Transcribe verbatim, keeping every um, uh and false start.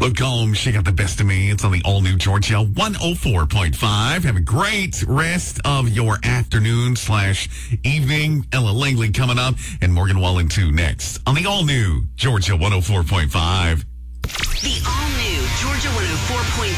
Luke Combs, she got the best of me. It's on the all-new Georgia one oh four point five. Have a great rest of your afternoon slash evening. Ella Langley coming up, and Morgan Wallen, too, next on the all-new Georgia one oh four point five. The all-new Georgia one oh four point five.